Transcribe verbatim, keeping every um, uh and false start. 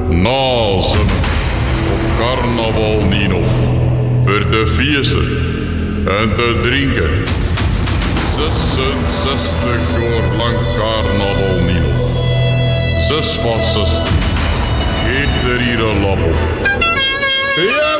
Nazen op carnaval Ninov. Voor de feesten en te drinken. zesenzestig jaar lang carnaval Ninov. Zes van zestig. Geef er hier een lap op. Ja!